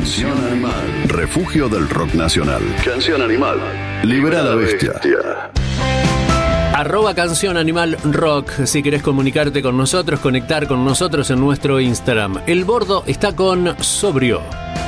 Canción Animal. Refugio del rock nacional. Canción Animal. Libera la bestia. @Canción Animal Rock. Si querés comunicarte con nosotros, conectar con nosotros en nuestro Instagram. El Bordo está con Sobrio.